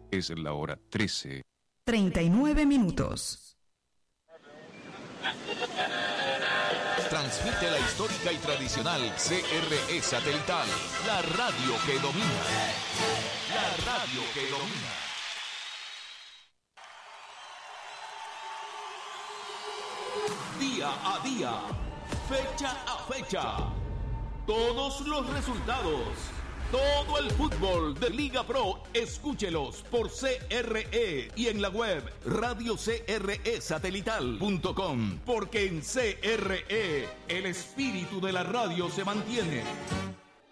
Es la hora 13:39. Transmite la histórica y tradicional CRE Satelital, la radio que domina. La radio que domina. Día a día, fecha a fecha, todos los resultados, todo el fútbol de Liga Pro, escúchelos por CRE y en la web radiocresatelital.com, porque en CRE el espíritu de la radio se mantiene.